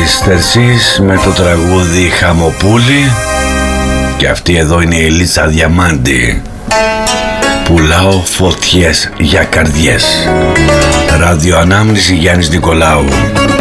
Sisters με το τραγούδι Χαμοπούλη. Και αυτή εδώ είναι η Λίτσα Διαμάντη. Πουλάω φωτιές για καρδιές. Ραδιοανάμνηση Γιάννης Νικολάου.